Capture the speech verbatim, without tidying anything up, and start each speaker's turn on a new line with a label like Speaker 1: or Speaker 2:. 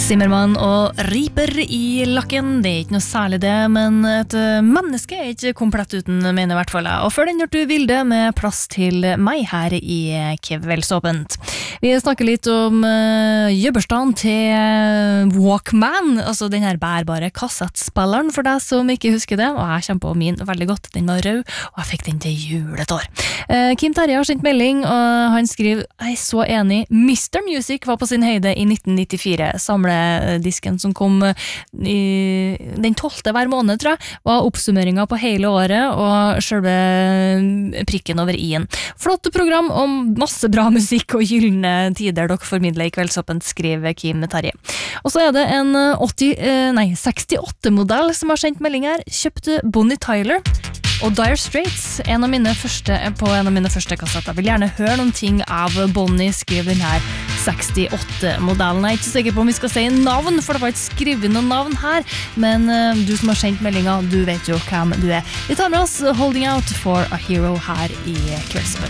Speaker 1: Zimmermann og riper i lakken, det er ikke noe særlig det, men et menneske er ikke komplett uten, mener i hvert fall jeg. Og før den hørte du Vilde med plass til meg her i Kveldsåpent. Vi snakker litt om uh, jøbberstaden til Walkman, altså den her bærbare kassettspilleren for deg som ikke husker det, og jeg kjenner på min veldig godt, den var rød, og jeg fikk den til juletår. Uh, Kim Terje har sendt melding, og han skriver, jeg er så enig, mister Music var på sin høyde i nitten nittifire, samledisken som kom i den tolvte hver måned, tror jeg, var oppsummeringen på hele året, og selve prikken over i-en. Flott program om masse bra musikk og gyllene tider dere formidler i Kveldsåpent, skriver Kim Terje. Og så er det en åtti, nei, sekstiåtte-modell som har sendt melding her, kjøpte Bonnie Tyler og Dire Straits, en av mine første, på en av mine første kassetter. Jeg vil gjerne høre noen ting av Bonnie, skriver den her sekstiåtte-modellen. Jeg er ikke sikker på om vi skal si navn, for det var ikke skrevet noen navn her, men uh, du som har sendt meldinga, du vet jo hvem du er. Vi tar med oss Holding Out for a Hero her i Kveldsåpent.